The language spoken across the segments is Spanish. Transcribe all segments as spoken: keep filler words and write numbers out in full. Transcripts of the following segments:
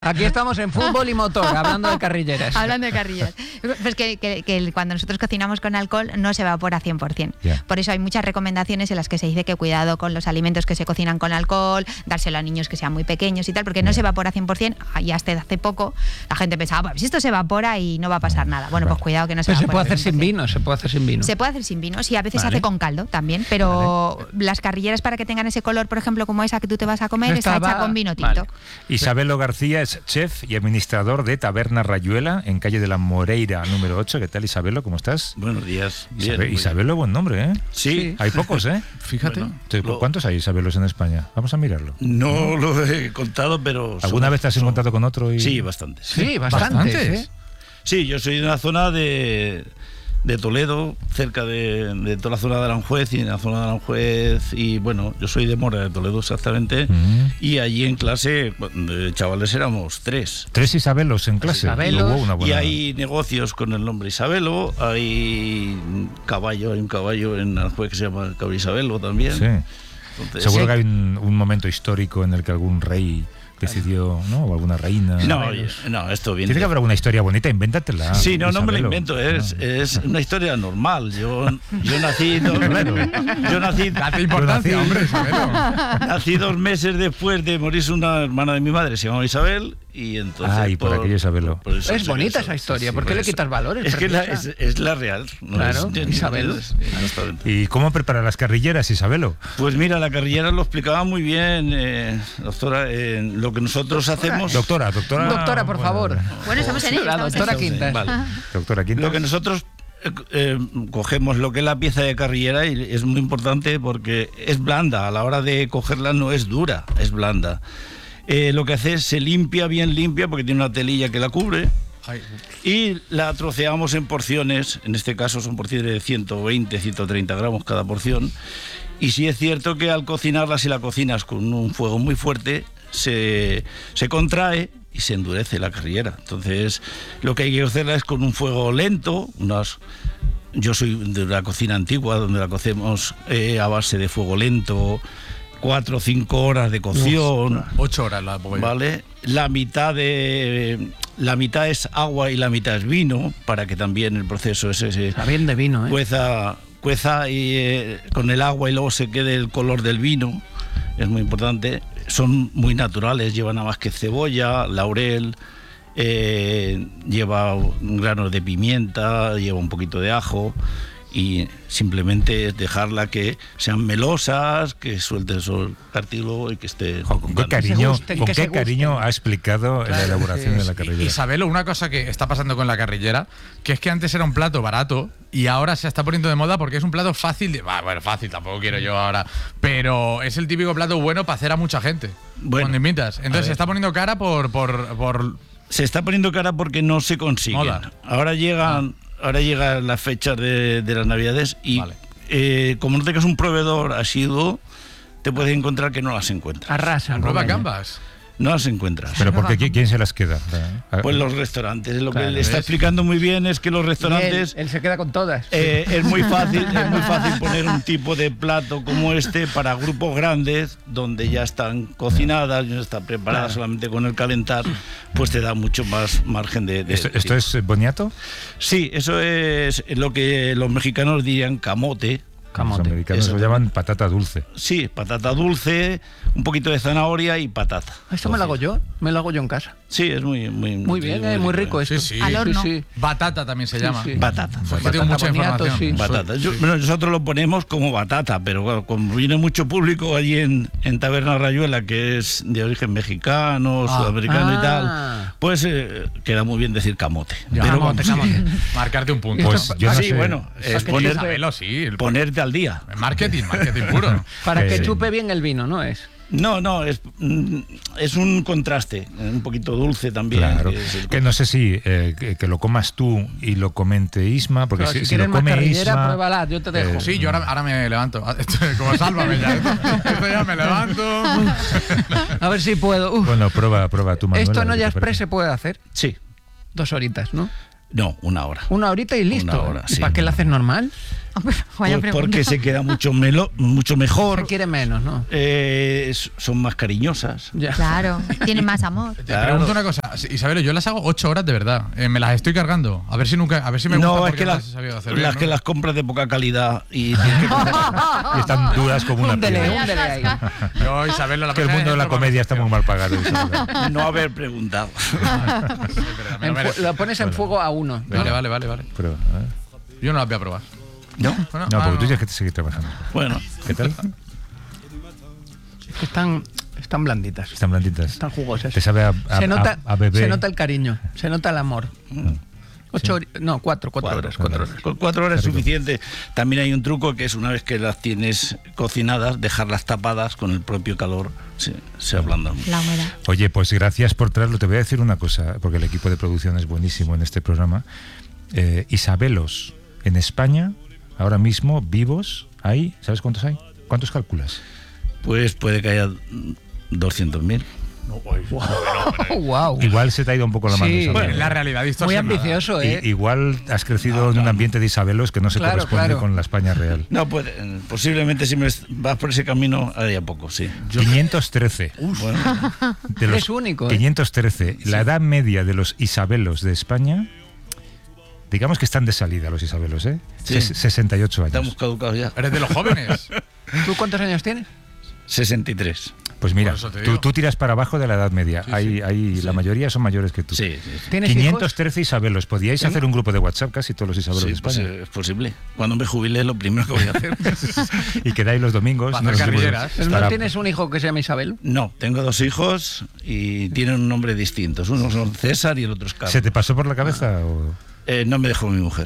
Aquí estamos en fútbol y motor, hablando de carrilleras. Hablando de carrilleras. Pues que, que, que cuando nosotros cocinamos con alcohol no se evapora cien por ciento. Yeah. Por eso hay muchas recomendaciones en las que se dice que cuidado con los alimentos que se cocinan con alcohol, dárselo a niños que sean muy pequeños y tal, porque no se evapora cien por ciento. Y hasta hace poco la gente pensaba, pues si esto se evapora y no va a pasar nada. Bueno, pues cuidado que no se evapora. Se puede hacer sin vino, se puede hacer sin vino. Se puede hacer sin vino, sí, a veces vale. se hace con caldo también, pero vale. las carrilleras para que tengan ese color, por ejemplo, como esa que tú te vas a comer, está hecha con vino tinto. Vale. Isabelo García es chef y administrador de Taberna Rayuela, en calle de la Moreira, número ocho. ¿Qué tal, Isabelo? ¿Cómo estás? Buenos días. Bien, Isabel, Isabelo, buen nombre, ¿eh? Sí. Hay pocos, ¿eh? Fíjate. Bueno, ¿cuántos hay Isabelos en España? Vamos a mirarlo. No, no lo he contado, pero... ¿Alguna son, vez te has encontrado son... con otro? Y... Sí, bastantes. Sí, bastantes. bastantes. ¿eh? Sí, yo soy de una zona de... de Toledo, cerca de, de toda la zona de Aranjuez, y en la zona de Aranjuez, y bueno, yo soy de Mora, de Toledo exactamente, uh-huh. y allí en clase, de chavales éramos tres. ¿Tres Isabelos en clase? Isabelos, y, una buena... y hay negocios con el nombre Isabelo, hay caballo, hay un caballo en Aranjuez que se llama Caballo Isabelo también. Sí. Entonces, Seguro sí. que hay un, un momento histórico en el que algún rey... decidió, ¿no? O alguna reina. No, no, esto viene. Tiene que haber alguna historia bonita, invéntatela. Sí, no, Isabelo. no me la invento, es, no. es una historia normal. Yo, yo nací dos, yo nací, Date importancia, hombre, Isabelo. Nací dos meses después de morirse una hermana de mi madre, se llamaba Isabel, y entonces. Ah, y por, por aquello Isabelo. Por, por eso, es bonita eso, esa historia. Sí, ¿Por qué le quitas valores? Es que la, es, es la real. No claro, es, Isabel. ¿Y cómo preparar las carrilleras, Isabelo? Pues mira, la carrillera lo explicaba muy bien, eh, doctora, eh, lo que nosotros doctora. hacemos. Doctora, doctora. Doctora, por favor. Bueno, estamos en ello. La doctora Quintas. Vale. Doctora Quintas. Lo que nosotros eh, eh, cogemos lo que es la pieza de carrillera, y es muy importante porque es blanda. A la hora de cogerla no es dura, es blanda. Eh, lo que hace es se limpia bien limpia porque tiene una telilla que la cubre. Ay. Y la troceamos en porciones. En este caso son porciones de ciento veinte, ciento treinta gramos cada porción. Y sí es cierto que al cocinarla, si la cocinas con un fuego muy fuerte, se, se contrae y se endurece la carrillera. Entonces lo que hay que hacerla es con un fuego lento. Unas, yo soy de la cocina antigua, donde la cocemos eh, a base de fuego lento, cuatro o cinco horas de cocción. Ocho horas la voy. Vale. La mitad de la mitad es agua y la mitad es vino, para que también el proceso ese se Está bien de vino, ¿eh? cueza, cueza y, eh, con el agua, y luego se quede el color del vino. Es muy importante. Son muy naturales, llevan nada más que cebolla, laurel, eh, lleva granos de pimienta, lleva un poquito de ajo, y simplemente es dejarla que sean melosas, que suelte el cartílago y que esté... Oh, ¿Con qué cariño, ¿con qué cariño ha explicado claro, la elaboración sí, de la carrillera? Isabelo, una cosa que está pasando con la carrillera, que es que antes era un plato barato y ahora se está poniendo de moda porque es un plato fácil, de, bueno, fácil, tampoco quiero yo ahora, pero es el típico plato bueno para hacer a mucha gente, bueno, cuando invitas. Entonces se está poniendo cara por... por, por se está poniendo cara porque no se consigue. Ahora llegan... Ah. Ahora llegan las fechas de, de las Navidades y vale. eh, como no tengas un proveedor asiduo, te puedes encontrar que no las encuentras. Arrasan. Nueva Canvas. No las encuentras. ¿Pero por qué? ¿Quién se las queda? Pues los restaurantes. Lo claro, que le está explicando muy bien es que los restaurantes... Él, él se queda con todas. Eh, es muy fácil, es muy fácil poner un tipo de plato como este para grupos grandes, donde ya están cocinadas, ya están preparadas claro. solamente con el calentar, pues te da mucho más margen de... de ¿Esto, ¿Esto es boniato? Sí, eso es lo que los mexicanos dirían camote. Camote. Los americanos lo llaman patata dulce. Sí, patata dulce, un poquito de zanahoria y patata. ¿Esto me lo hago yo? ¿Me lo hago yo en casa? Sí, es muy muy, muy bien, muy, muy rico esto. Sí, sí. Al horno. Sí, sí. Batata también se sí, llama. Sí. Batata. Pues batata, mucha boniato, información. Sí. Batata. Yo, bueno, nosotros lo ponemos como batata, pero bueno, como viene mucho público allí en, en Taberna Rayuela, que es de origen mexicano, ah. sudamericano ah. y tal, pues eh, queda muy bien decir camote. Ya, pero camote, vamos, camote. Marcarte un punto. Pues yo no sí, sé. bueno, es poner, Isabelo, sí, el... ponerte al día. Marketing, marketing puro. Para que sí. chupe bien el vino, ¿no es? No, no, es, es un contraste, un poquito dulce también. Claro, que, es que no sé si eh, que, que lo comas tú y lo comente Isma, porque claro, si, si, si quieres lo come más carrillera, Isma... pruébala, yo te dejo. Eh, sí, yo ahora, ahora me levanto, como sálvame ya, esto ya me levanto. A ver si puedo. Uf. Bueno, prueba, prueba tú, Manuela. Esto en olla express se puede hacer. Sí. Dos horitas, ¿no? No, una hora. Una horita y listo. Una hora, ¿Y sí. para qué la haces normal? Vaya Pues pregunta. porque se queda mucho, melo, mucho Se mejor, quiere menos, ¿no? eh, s- son más cariñosas. Ya. Claro, tiene más amor. Te Claro. pregunto una cosa, Isabel, yo las hago ocho horas de verdad. Eh, me las estoy cargando. A ver si nunca, a ver si me gusta No, es porque que las las, he sabido hacer las bien, que ¿no? las compras de poca calidad y tienes que Y están duras como una Húndele, piedra. húndele ahí. Yo, Isabel, la Que el mundo de la comedia está muy mal pagado. Isabel. no haber preguntado. En fu- lo pones en fuego a uno. ¿no? Vale, vale, vale, vale. Pero, ¿eh? Yo no las voy a probar. ¿No? Bueno, No, ah, porque tú tienes que seguir trabajando. Bueno, ¿Qué tal? Es que están, están blanditas. Están blanditas. Están jugosas. Te sabe a, a, se, nota, a, a bebé. se nota el cariño, se nota el amor. Ocho hori- no, cuatro, cuatro, Cuatro, horas, cuatro horas. con cuatro horas es suficiente. También hay un truco que es una vez que las tienes cocinadas, dejarlas tapadas con el propio calor, se, se ablandan. La humedad. Oye, pues gracias por traerlo. Te voy a decir una cosa, porque el equipo de producción es buenísimo en este programa. Eh, Isabelos, en España, ahora mismo, vivos, hay, ¿sabes cuántos hay? ¿Cuántos calculas? Pues puede que haya doscientos mil. Oh, wow. Igual se te ha ido un poco la mano. Sí. Isabel. Bueno, la realidad Muy distorsionada. ambicioso, I- ¿eh? igual has crecido en un ambiente de Isabelos que no se Claro, corresponde claro. con la España real. No, pues eh, posiblemente si me vas por ese camino haría poco, sí. quinientos trece. Bueno, De los Es único, ¿eh? quinientos trece. La edad media de los Isabelos de España, digamos que están de salida los Isabelos, ¿eh? Sí. Ses- sesenta y ocho años. estamos caducados ya. Eres de los jóvenes. ¿Tú cuántos años tienes? sesenta y tres. Pues mira, Por eso te tú, digo. tú tiras para abajo de la edad media. Sí, hay, sí. hay, La mayoría son mayores que tú. Sí, sí, sí. ¿Tienes quinientos hijos? trece Isabelos. Podíais hacer un grupo de WhatsApp casi todos los Isabelos Sí, de pues, España. eh, es posible. Cuando me jubile, lo primero que voy a hacer. Y quedáis los domingos. Para no hacer los domingos. carrilleras. ¿Pero Para- no tienes un hijo que se llama Isabel? No, tengo dos hijos y tienen un nombre distinto. Uno son César y el otro es Carlos. ¿Se te pasó por la cabeza? O... Eh, no me dejó mi mujer.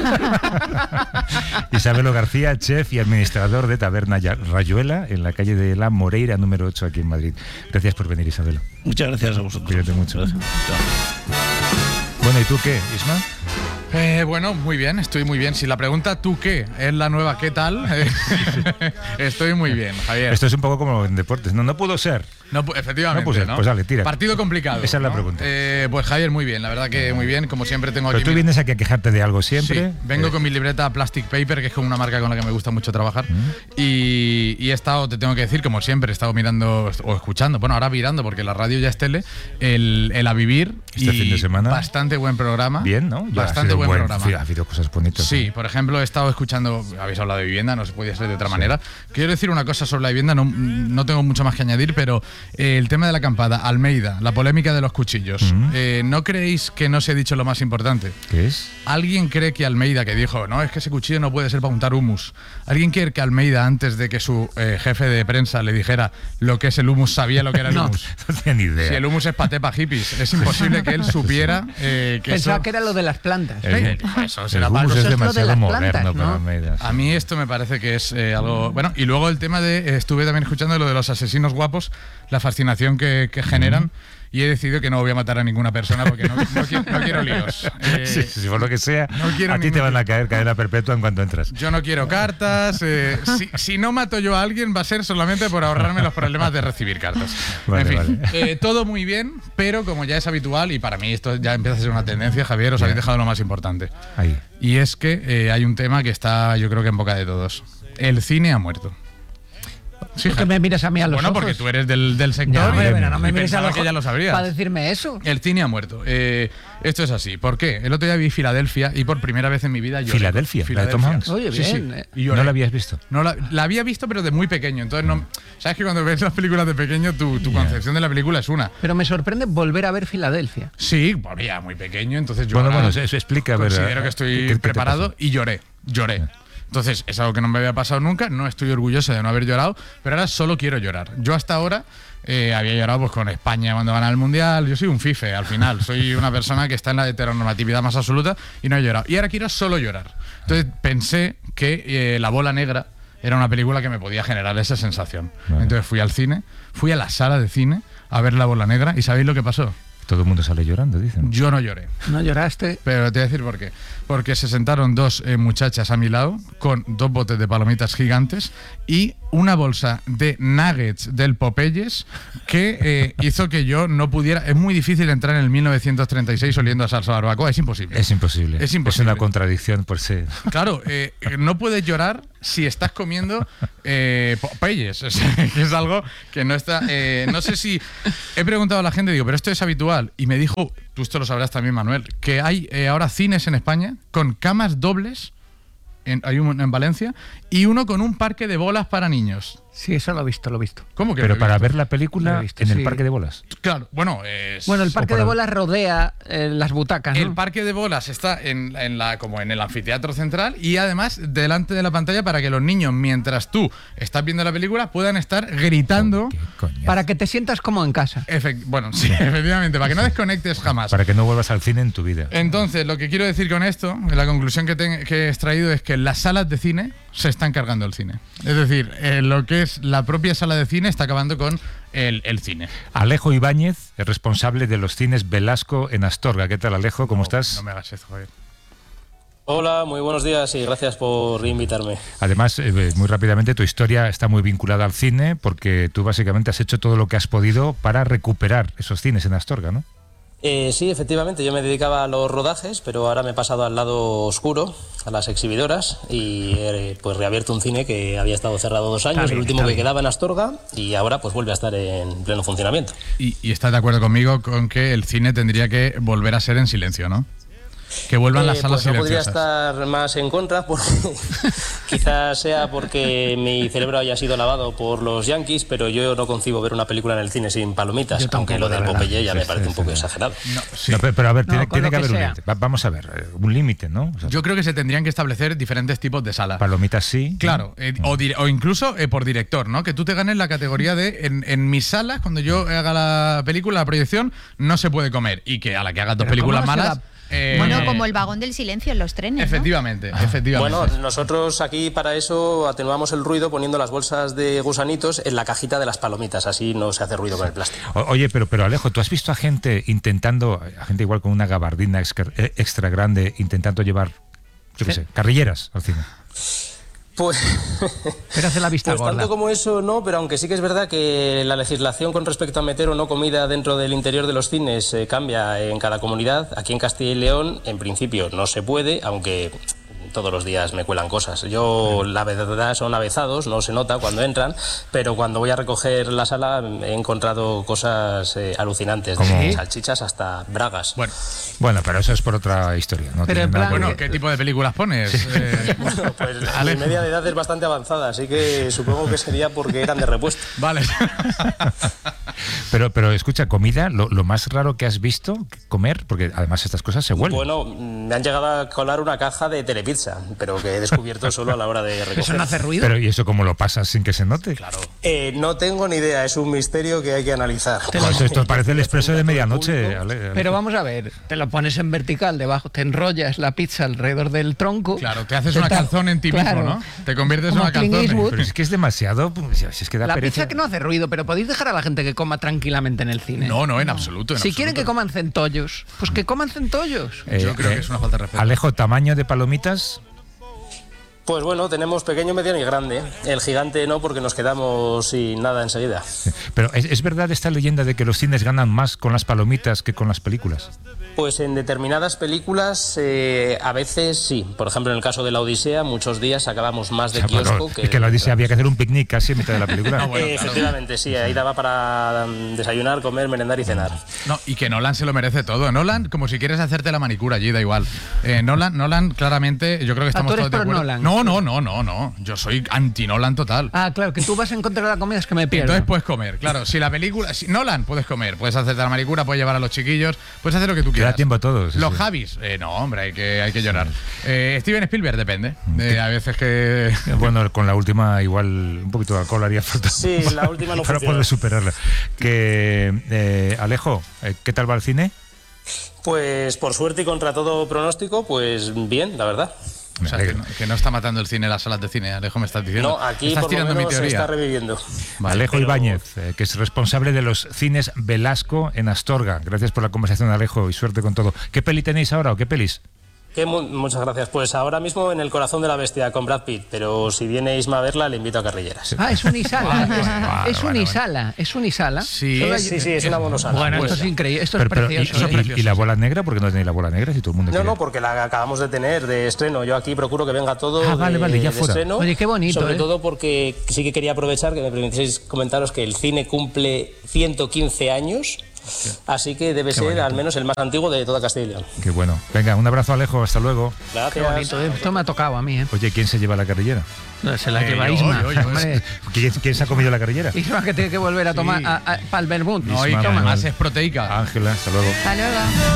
Isabelo García, chef y administrador de Taberna Ya- Rayuela en la calle de la Moreira número ocho aquí en Madrid. Gracias por venir, Isabelo. Muchas gracias a vosotros. Cuídate mucho. Gracias. Chao. Bueno, ¿y tú qué, Isma? Eh, bueno, muy bien, estoy muy bien. Si la pregunta ¿tú qué? Es la nueva ¿qué tal? Eh, estoy muy bien, Javier. Esto es un poco como en deportes. No, no pudo ser. No, pu- efectivamente, No, pues, ¿no? pues dale, tira. Partido complicado. Esa es la ¿no? pregunta. Eh, pues Javier, muy bien, la verdad que muy bien. Como siempre tengo Pero aquí... tú mi- vienes aquí a quejarte de algo siempre. Sí, vengo Eh, con mi libreta Plastic Paper, que es como una marca con la que me gusta mucho trabajar. Mm. Y, y he estado, te tengo que decir, como siempre, he estado mirando o escuchando, bueno, ahora mirando, porque la radio ya es tele, el, el A Vivir. Este y fin de semana. Bastante buen programa. Bien, ¿no? Ya ha Bastante sido buen, buen- programa. sí, ha habido cosas bonitas. Sí, ¿no? por ejemplo, he estado escuchando, habéis hablado de vivienda, no se podía ser de otra manera. Quiero decir una cosa sobre la vivienda, no, no tengo mucho más que añadir, pero eh, el tema de la acampada, Almeida, la polémica de los cuchillos. Mm. Eh, ¿No creéis que no se ha dicho lo más importante? ¿Qué es? ¿Alguien cree que Almeida, que dijo, no, es que ese cuchillo no puede ser para untar humus? ¿Alguien cree que Almeida, antes de que su eh, jefe de prensa le dijera lo que es el humus, sabía lo que era el No. humus? No tenía ni idea. Si el humus es paté pa' hippies, es imposible que él supiera eh, que Pensaba eso... que era lo de las plantas. El, Eh, eso el será hummus para- es eso es lo de demasiado las moderno plantas, para ¿no? Almeida. A mí esto me parece que es eh, algo... Bueno, y luego el tema de... eh, estuve también escuchando lo de los asesinos guapos, la fascinación que, que generan, y he decidido que no voy a matar a ninguna persona porque no, no quiero, no quiero líos. Eh, Sí, sí, por lo que sea, no quiero a ti te ningún van a caer cadena perpetua en cuanto entras. Yo no quiero cartas. eh, si, si no mato yo a alguien va a ser solamente por ahorrarme los problemas de recibir cartas. Vale, en fin, vale. eh, todo muy bien, pero como ya es habitual, y para mí esto ya empieza a ser una tendencia, Javier, os Ya. habéis dejado lo más importante. Ahí. Y es que eh, hay un tema que está, yo creo que en boca de todos. El cine ha muerto. Sí, ¿Por qué me miras a mí a los bueno, ojos? porque tú eres del, del sector. Ya, hombre, y- pero no me y mires a pensaba los que ya lo ojos sabrías. para decirme eso. El cine ha muerto. Eh, esto es así. ¿Por qué? El otro día vi Filadelfia y por primera vez en mi vida lloré. Filadelfia, la de Tom Hanks. Oye, Sí, sí. bien, eh. Y lloré. ¿No la habías visto? No, la, la había visto, pero de muy pequeño. Entonces, no, sabes que cuando ves las películas de pequeño, tu, tu Ya. concepción de la película es una. Pero me sorprende volver a ver Filadelfia. Sí, había muy pequeño, entonces yo Bueno, ahora bueno, eso- eso explica, a ver, considero ¿qué- que estoy qué- qué te preparado pasó? y lloré, lloré. Entonces, es algo que no me había pasado nunca, no estoy orgulloso de no haber llorado, pero ahora solo quiero llorar. Yo hasta ahora eh, había llorado pues con España cuando gana el Mundial, yo soy un fife al final, soy una persona que está en la heteronormatividad más absoluta y no he llorado. Y ahora quiero solo llorar. Entonces pensé que eh, La Bola Negra era una película que me podía generar esa sensación. Vale. Entonces fui al cine, fui a la sala de cine a ver La Bola Negra y ¿sabéis lo que pasó? Todo el mundo sale llorando, dicen. Yo no lloré. ¿No lloraste? Pero te voy a decir por qué. Porque se sentaron dos eh, muchachas a mi lado con dos botes de palomitas gigantes y una bolsa de nuggets del Popeyes que eh, hizo que yo no pudiera... Es muy difícil entrar en el mil novecientos treinta y seis oliendo a salsa barbacoa, es imposible. Es imposible. Es imposible. Es una contradicción por sí. Claro, eh, no puedes llorar si estás comiendo eh, Popeyes. O sea, que es algo que no está... Eh, no sé si... He preguntado a la gente, digo, ¿pero esto es habitual? Y me dijo, tú esto lo sabrás también, Manuel, que hay eh, ahora cines en España con camas dobles, en, hay uno en Valencia, y uno con un parque de bolas para niños. Sí, eso lo he visto, lo he visto. ¿Cómo que Pero lo he para visto? ver la película visto, en sí. el parque de bolas. Claro, bueno, es... Bueno, el parque para- de bolas rodea eh, las butacas, ¿no? El parque de bolas está en, en la, como en el anfiteatro central y además delante de la pantalla para que los niños, mientras tú estás viendo la película, puedan estar gritando. ¿Qué coñazo? Para que te sientas como en casa. Efect- bueno, sí, efectivamente, para que no desconectes jamás. Para que no vuelvas al cine en tu vida. Entonces, lo que quiero decir con esto, la conclusión que, te- que he extraído es que las salas de cine se están cargando el cine. Es decir, eh, lo que es la propia sala de cine está acabando con el, el cine. Alejo Ibáñez, el responsable de los cines Velasco en Astorga. ¿Qué tal, Alejo? ¿Cómo No, estás? No me hagas eso, Javier. Hola, muy buenos días y gracias por invitarme. Además, eh, muy rápidamente, tu historia está muy vinculada al cine porque tú básicamente has hecho todo lo que has podido para recuperar esos cines en Astorga, ¿no? Eh, sí, efectivamente, yo me dedicaba a los rodajes, pero ahora me he pasado al lado oscuro, a las exhibidoras, y he pues reabierto un cine que había estado cerrado dos años, Está bien, el último está que bien. quedaba en Astorga, y ahora pues vuelve a estar en pleno funcionamiento. Y, y estás de acuerdo conmigo con que el cine tendría que volver a ser en silencio, ¿no? Que vuelvan las Eh, salas pues no podría silenciosas. estar más en contra, porque quizás sea porque mi cerebro haya sido lavado por los Yankees, pero yo no concibo ver una película en el cine sin palomitas, Yo tampoco, aunque lo la del verdad. Popeye ya Sí, me sí, parece un sí, poco sí. exagerado. No, sí. No, pero, pero a ver, No, tiene, con tiene lo que que haber un sea. límite. Va- vamos a ver, eh, un límite, ¿no? O sea, Yo creo que se tendrían que establecer diferentes tipos de salas. palomitas sí. Claro, eh, o, dire- o incluso eh, por director, ¿no? Que tú te ganes la categoría de en, en mis salas, cuando yo haga la película, la proyección, no se puede comer. Y que a la que hagas dos Pero ¿cómo películas no se malas. da- eh, Bueno, como el vagón del silencio en los trenes, ¿no? Efectivamente, efectivamente. Bueno, nosotros aquí para eso atenuamos el ruido poniendo las bolsas de gusanitos en la cajita de las palomitas, así no se hace ruido con el plástico. O- Oye, pero, pero Alejo, ¿tú has visto a gente intentando, a gente igual con una gabardina extra, eh, extra grande, intentando llevar, yo qué sé, carrilleras al cine? Pues, Pero hace la vista pues gorda. tanto como eso no, pero aunque sí que es verdad que la legislación con respecto a meter o no comida dentro del interior de los cines eh, cambia en cada comunidad. Aquí en Castilla y León, en principio, no se puede, aunque todos los días me cuelan cosas. Yo, la verdad, son avezados, no se nota cuando entran, pero cuando voy a recoger la sala he encontrado cosas eh, alucinantes, ¿Cómo? desde salchichas hasta bragas. Bueno, Bueno, pero eso es por otra historia. No Pero tiene en nada plan- que bueno, ver. ¿qué tipo de películas pones? Eh, Bueno, pues mi Alejo. media de edad es bastante avanzada, así que supongo que sería porque eran de repuesto. Vale. Pero, pero escucha, comida, lo, lo más raro que has visto comer, porque además estas cosas se huelen. Bueno, me han llegado a colar una caja de telepizza, pero que he descubierto solo a la hora de recoger. ¿Eso no hace ruido? Pero ¿y eso cómo lo pasas sin que se note? Claro. Eh, no tengo ni idea, es un misterio que hay que analizar. esto, esto parece el expreso de medianoche. Ale- Ale- Pero vamos a ver, te lo pones en vertical debajo, te enrollas la pizza alrededor del tronco. Claro, te haces Te una ta- calzone en ti claro. mismo, ¿no? Te conviertes en Como una Clint calzone. Eastwood. Pero es que es demasiado, pues, si es que da La pereza. pizza que no hace ruido, pero podéis dejar a la gente que coma tranquilamente en el cine. No, no, en absoluto. en Si absoluto. quieren que coman centollos, pues que coman centollos. Eh, Yo creo eh, que es una falta de respeto. Alejo, tamaño de palomitas. Pues bueno, tenemos pequeño, mediano y grande. El gigante no, porque nos quedamos sin nada enseguida. Pero ¿es, es verdad esta leyenda de que los cines ganan más con las palomitas que con las películas? Pues en determinadas películas eh, a veces sí. Por ejemplo, en el caso de La Odisea, muchos días sacábamos más de O sea, kiosco bueno, que... es que la Odisea había que hacer un picnic casi en mitad de la película. Ah, bueno, Eh, claro. Efectivamente, sí, ahí daba para mm, desayunar, comer, merendar y cenar. No, y que Nolan se lo merece todo. Nolan, como si quieres hacerte la manicura allí, da igual. Eh, Nolan, Nolan, claramente, yo creo que estamos tú eres todos de pro acuerdo. Nolan. No, no, no, no, no. Yo soy anti-Nolan total. Ah, claro, que tú vas en contra de la comida, es que me pierdo. Entonces puedes comer, claro. Si la película. Si Nolan, puedes comer. Puedes hacerte la manicura, puedes llevar a los chiquillos, puedes hacer lo que tú Te quieras. da tiempo a todos. sí, Los sí. Javis, eh, no, hombre, hay que, hay que llorar. Eh, Steven Spielberg, depende. Eh, a veces que. Bueno, con la última igual un poquito de alcohol haría falta. Sí, la última no para funcionó. poder superarla. Que, eh, Alejo, eh, ¿qué tal va el cine? Pues por suerte y contra todo pronóstico, pues bien, la verdad. O sea, que no, que no está matando el cine, las salas de cine, Alejo, me estás diciendo. No, aquí estás por lo tirando mi menos se teoría. está reviviendo. Vale, Alejo pero... Ibáñez, eh, que es responsable de los cines Velasco en Astorga. Gracias por la conversación, Alejo, y suerte con todo. ¿Qué peli tenéis ahora o qué pelis? Que mu muchas gracias. Pues ahora mismo en El corazón de la bestia con Brad Pitt, pero si viene Isma a verla, le invito a Carrilleras. Ah, es un Isala. Bueno, bueno, es un bueno, Isala. Es un Isala. Sí, Sí, Solo hay- sí, sí, es una monosala. Bueno, Pues- esto es increíble. Esto Pero, es pero, precioso. y, ¿eh? y- y la bola negra? ¿Por qué no tenéis la bola negra si todo el mundo No, quiere? no, porque la acabamos de tener de estreno. Yo aquí procuro que venga todo Ah, vale, de, vale, ya de fuera. estreno. Oye, qué bonito, Sobre ¿eh? todo porque sí que quería aprovechar que me permitieseis comentaros que el cine cumple ciento quince años. Así que debe ser al menos el más antiguo de toda Castilla y León. Qué bueno. Venga, un abrazo, Alejo. Hasta luego. Qué Gracias. bonito. ¿eh? Esto me ha tocado a mí. ¿eh? Oye, ¿quién se lleva la carrillera? No, se la Eh, lleva yo, Isma. yo, yo, Hombre, ¿Quién, quién se ha comido la carrillera? Isma que tiene que volver a tomar Sí. a, a, para el vermut. No, y que Isma, además Manuel. es proteica. Ángela, hasta luego. Hasta luego.